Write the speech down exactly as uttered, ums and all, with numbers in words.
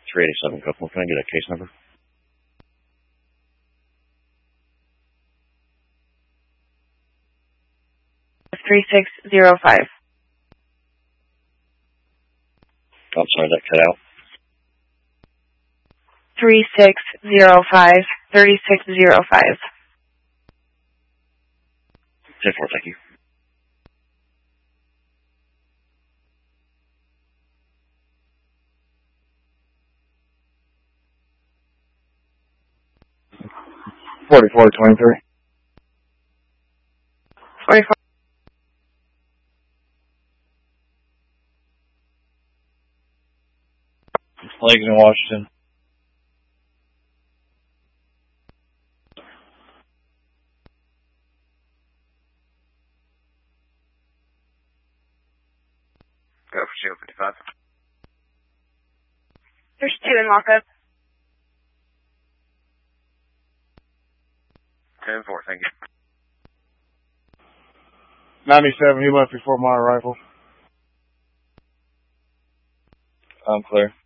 three eighty-seven Copeland. Can I get a case number? three six zero five. I'm sorry, that cut out. three six zero five, thirty-six zero five. ten four, thank you. forty-four twenty-three. forty-four. Legs in Washington. Go for zero fifty-five. There's two in lockup. ten four, thank you. ninety-seven, he left before my arrival. I'm clear.